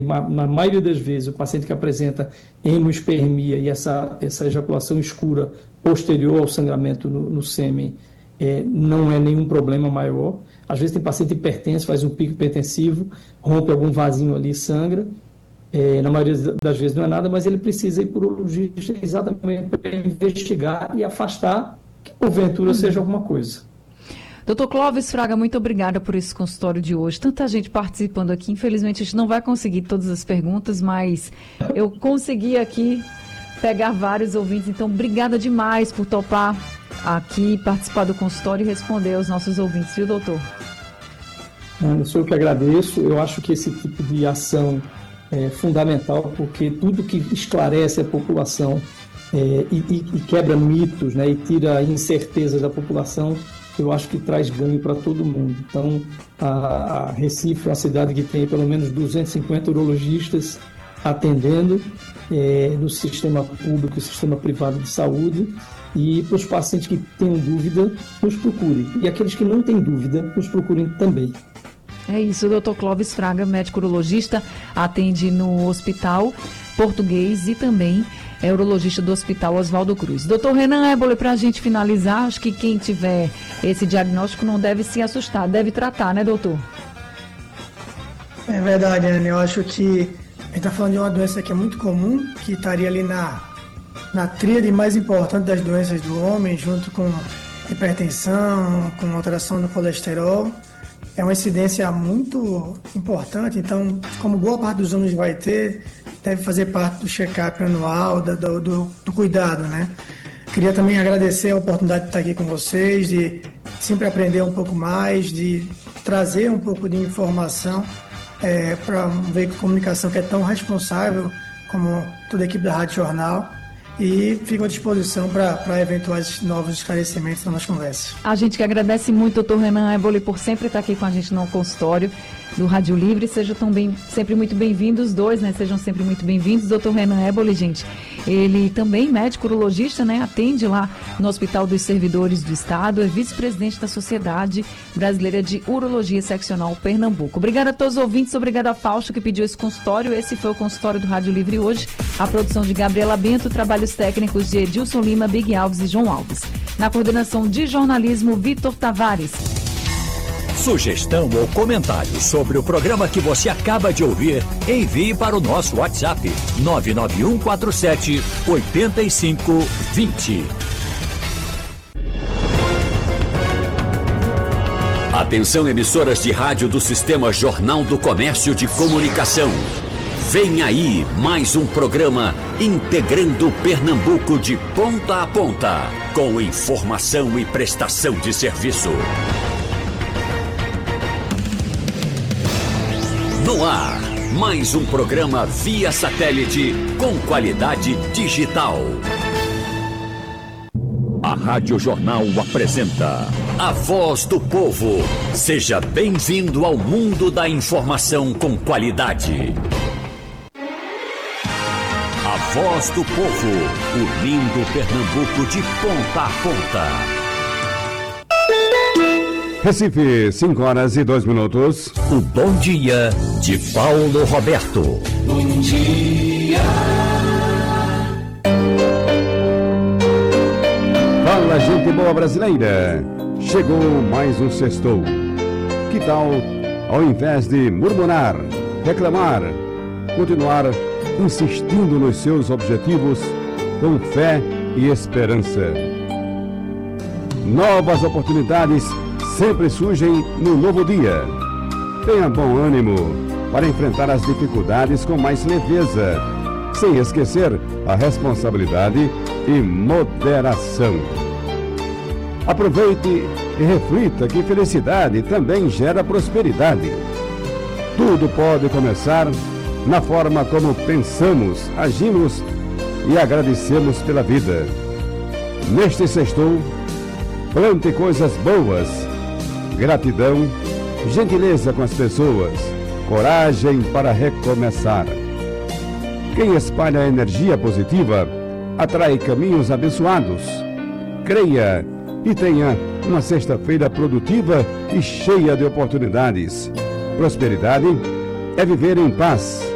na maioria das vezes, o paciente que apresenta hemospermia e essa ejaculação escura posterior ao sangramento no sêmen, não é nenhum problema maior. Às vezes tem paciente hipertenso, faz um pico hipertensivo, rompe algum vasinho ali e sangra. Na maioria das vezes não é nada, mas ele precisa ir para o urologista exatamente para investigar e afastar que porventura seja alguma coisa. Doutor Clóvis Fraga, muito obrigada por esse consultório de hoje. Tanta gente participando aqui. Infelizmente, a gente não vai conseguir todas as perguntas, mas eu consegui aqui pegar vários ouvintes. Então, obrigada demais por topar aqui, participar do consultório e responder aos nossos ouvintes, viu, doutor? Eu sou eu que agradeço. Eu acho que esse tipo de ação é fundamental, porque tudo que esclarece a população e quebra mitos, né, e tira incertezas da população, eu acho que traz ganho para todo mundo. Então, a Recife é uma cidade que tem pelo menos 250 urologistas atendendo no sistema público e sistema privado de saúde, e para os pacientes que têm dúvida, nos procurem. E aqueles que não têm dúvida, nos procurem também. É isso, o doutor Clóvis Fraga, médico urologista, atende no Hospital Português e também é urologista do Hospital Oswaldo Cruz. Doutor Renan Éboli, para a gente finalizar, acho que quem tiver esse diagnóstico não deve se assustar, deve tratar, né, doutor? É verdade, Ana. Eu acho que a gente está falando de uma doença que é muito comum, que estaria ali na tríade mais importante das doenças do homem, junto com hipertensão, com alteração do colesterol. É uma incidência muito importante, então, como boa parte dos anos vai ter, deve fazer parte do check-up anual, do cuidado, né? Queria também agradecer a oportunidade de estar aqui com vocês, de sempre aprender um pouco mais, de trazer um pouco de informação para um veículo de comunicação que é tão responsável como toda a equipe da Rádio Jornal. E fico à disposição para eventuais novos esclarecimentos na nossa conversa. A gente que agradece muito, doutor Renan Éboli, por sempre estar aqui com a gente no consultório do Rádio Livre. Sejam sempre muito bem-vindos, os dois, né? Sejam sempre muito bem-vindos. Doutor Renan Éboli, gente, ele também médico urologista, né? Atende lá no Hospital dos Servidores do Estado, é vice-presidente da Sociedade Brasileira de Urologia Seccional Pernambuco. Obrigada a todos os ouvintes, obrigada a Fausto que pediu esse consultório. Esse foi o consultório do Rádio Livre hoje. A produção de Gabriela Bento, trabalhos técnicos de Edilson Lima, Big Alves e João Alves. Na coordenação de jornalismo, Vitor Tavares. Sugestão ou comentário sobre o programa que você acaba de ouvir, envie para o nosso WhatsApp 99147-8520. Atenção, emissoras de rádio do Sistema Jornal do Comércio de Comunicação. Vem aí mais um programa integrando Pernambuco de ponta a ponta, com informação e prestação de serviço. No ar, mais um programa via satélite com qualidade digital. A Rádio Jornal apresenta A Voz do Povo. Seja bem-vindo ao mundo da informação com qualidade. A Voz do Povo, unindo Pernambuco de ponta a ponta. Recife, 5h02. O Bom Dia de Paulo Roberto. Bom dia. Fala, gente boa brasileira. Chegou mais um sextou. Que tal, ao invés de murmurar, reclamar, continuar insistindo nos seus objetivos com fé e esperança? Novas oportunidades sempre surgem no novo dia. Tenha bom ânimo para enfrentar as dificuldades com mais leveza, sem esquecer a responsabilidade e moderação. Aproveite e reflita que felicidade também gera prosperidade. Tudo pode começar na forma como pensamos, agimos e agradecemos pela vida. Neste sextou, plante coisas boas, gratidão, gentileza com as pessoas, coragem para recomeçar. Quem espalha energia positiva atrai caminhos abençoados. Creia e tenha uma sexta-feira produtiva e cheia de oportunidades. Prosperidade é viver em paz.